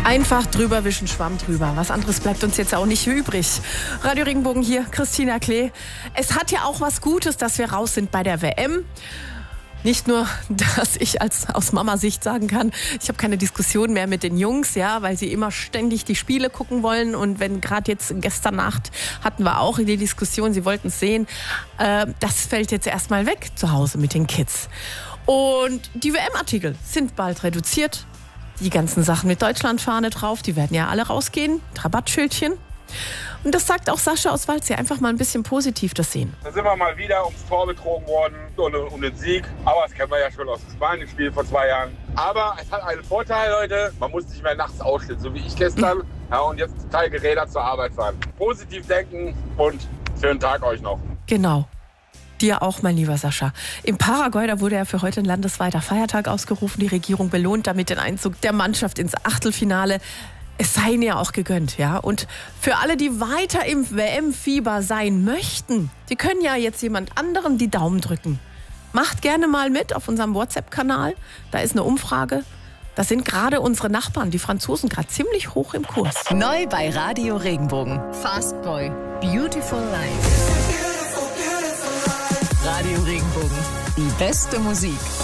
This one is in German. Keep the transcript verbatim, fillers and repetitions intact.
Einfach drüber wischen, Schwamm drüber. Was anderes bleibt uns jetzt auch nicht übrig. Radio Regenbogen hier, Christina Klee. Es hat ja auch was Gutes, dass wir raus sind bei der W M. Nicht nur, dass ich als aus Mama-Sicht sagen kann, ich habe keine Diskussion mehr mit den Jungs, ja, weil sie immer ständig die Spiele gucken wollen. Und wenn gerade jetzt gestern Nacht hatten wir auch die Diskussion, sie wollten es sehen, äh, das fällt jetzt erstmal weg zu Hause mit den Kids. Und die W M-Artikel sind bald reduziert. Die ganzen Sachen mit Deutschlandfahne drauf, die werden ja alle rausgehen. Rabattschildchen. Und das sagt auch Sascha aus Waldsee. Einfach mal ein bisschen positiv das sehen. Da sind wir mal wieder ums Tor betrogen worden und um den Sieg. Aber das kennen wir ja schon aus dem Spanien-Spiel vor zwei Jahren. Aber es hat einen Vorteil, Leute. Man muss nicht mehr nachts ausstehen, so wie ich gestern. Ja, und jetzt total gerädert zur Arbeit fahren. Positiv denken und schönen Tag euch noch. Genau. Dir auch, mein lieber Sascha. Im Paraguay, da wurde ja für heute ein landesweiter Feiertag ausgerufen. Die Regierung belohnt damit den Einzug der Mannschaft ins Achtelfinale. Es sei ihnen ja auch gegönnt, ja. Und für alle, die weiter im W M-Fieber sein möchten, die können ja jetzt jemand anderem die Daumen drücken. Macht gerne mal mit auf unserem WhatsApp-Kanal. Da ist eine Umfrage. Da sind gerade unsere Nachbarn, die Franzosen, gerade ziemlich hoch im Kurs. Neu bei Radio Regenbogen. Fast Boy. Beautiful Life. Radio Regenbogen. Die beste Musik.